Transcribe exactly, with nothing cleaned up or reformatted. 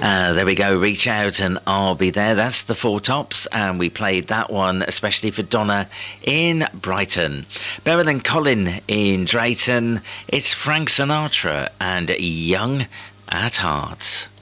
Uh, there we go, Reach Out and I'll Be There. That's the Four Tops, and we played that one especially for Donna in Brighton. Beryl and Colin in Drayton. It's Frank Sinatra and Young at Heart.